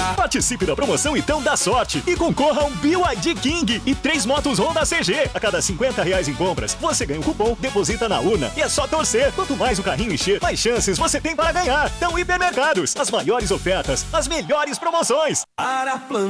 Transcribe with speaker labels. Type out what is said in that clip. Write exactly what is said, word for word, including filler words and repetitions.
Speaker 1: Participe da promoção Então Dá Sorte e concorra a um B Y D King e três motos Honda C G. A cada cinquenta reais em compras, você ganha um cupom, deposita na urna e é só torcer. Quanto mais o carrinho encher, mais chances você tem para ganhar. Então, Hipermercados, as maiores ofertas, as melhores promoções.
Speaker 2: Para